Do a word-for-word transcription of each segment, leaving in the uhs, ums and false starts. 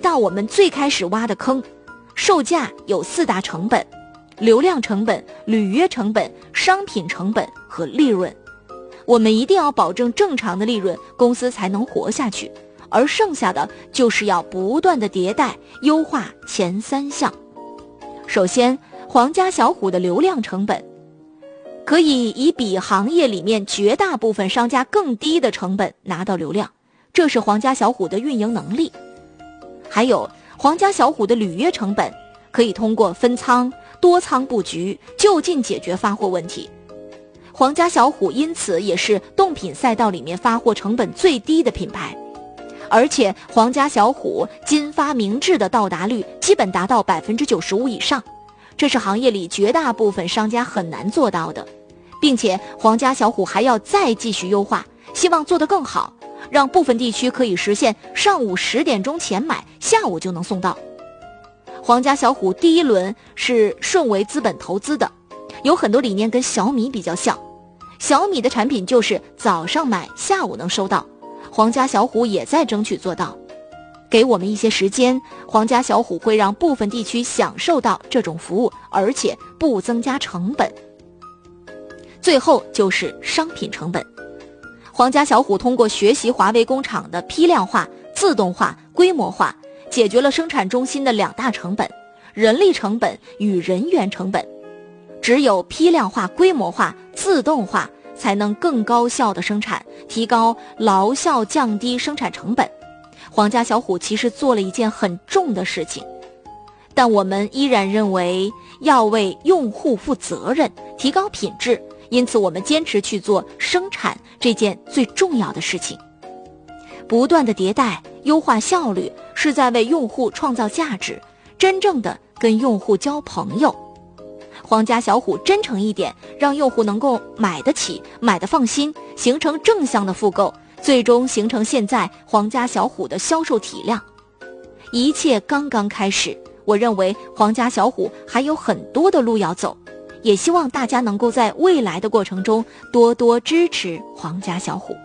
到我们最开始挖的坑，售价有四大成本：流量成本、履约成本、商品成本和利润。我们一定要保证正常的利润，公司才能活下去，而剩下的就是要不断的迭代优化前三项。首先，皇家小虎的流量成本可以以比行业里面绝大部分商家更低的成本拿到流量，这是皇家小虎的运营能力。还有皇家小虎的履约成本，可以通过分仓、多仓布局就近解决发货问题。皇家小虎因此也是冻品赛道里面发货成本最低的品牌，而且皇家小虎金发明制的到达率基本达到 百分之九十五 以上，这是行业里绝大部分商家很难做到的。并且皇家小虎还要再继续优化，希望做得更好，让部分地区可以实现上午十点钟前买，下午就能送到。皇家小虎第一轮是顺为资本投资的，有很多理念跟小米比较像。小米的产品就是早上买，下午能收到，皇家小虎也在争取做到。给我们一些时间，皇家小虎会让部分地区享受到这种服务，而且不增加成本。最后就是商品成本。皇家小虎通过学习华为工厂的批量化、自动化、规模化，解决了生产中心的两大成本：人力成本与人员成本。只有批量化、规模化、自动化，才能更高效的生产，提高劳效，降低生产成本。皇家小虎其实做了一件很重的事情，但我们依然认为要为用户负责任，提高品质，因此我们坚持去做生产这件最重要的事情。不断的迭代、优化效率，是在为用户创造价值，真正的跟用户交朋友。皇家小虎真诚一点，让用户能够买得起，买得放心，形成正向的复购，最终形成现在皇家小虎的销售体量。一切刚刚开始，我认为皇家小虎还有很多的路要走，也希望大家能够在未来的过程中多多支持皇家小虎。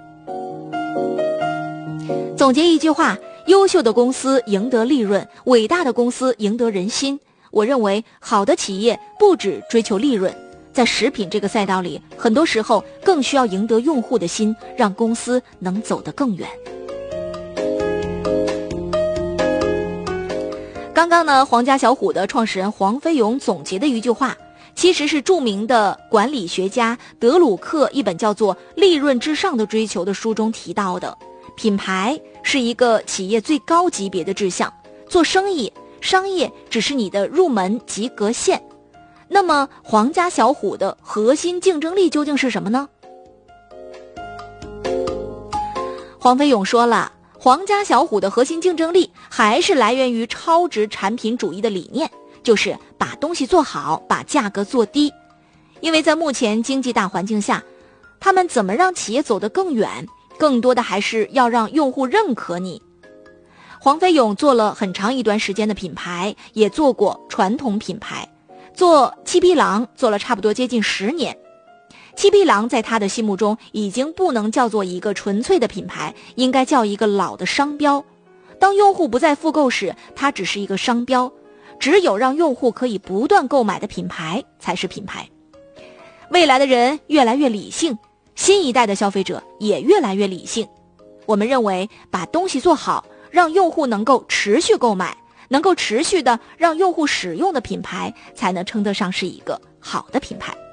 总结一句话，优秀的公司赢得利润，伟大的公司赢得人心。我认为好的企业不只追求利润，在食品这个赛道里，很多时候更需要赢得用户的心，让公司能走得更远。刚刚呢，皇家小虎的创始人黄飞勇总结的一句话，其实是著名的管理学家德鲁克一本叫做《利润至上的追求》的书中提到的。品牌是一个企业最高级别的志向，做生意商业只是你的入门及格线。那么皇家小虎的核心竞争力究竟是什么呢？黄飞勇说了，皇家小虎的核心竞争力还是来源于超值产品主义的理念，就是把东西做好，把价格做低。因为在目前经济大环境下，他们怎么让企业走得更远，更多的还是要让用户认可你。黄飞勇做了很长一段时间的品牌，也做过传统品牌，做七匹狼做了差不多接近十年。七匹狼在他的心目中已经不能叫做一个纯粹的品牌，应该叫一个老的商标。当用户不再复购时，它只是一个商标，只有让用户可以不断购买的品牌才是品牌。未来的人越来越理性，新一代的消费者也越来越理性。我们认为把东西做好，让用户能够持续购买，能够持续的让用户使用的品牌，才能称得上是一个好的品牌。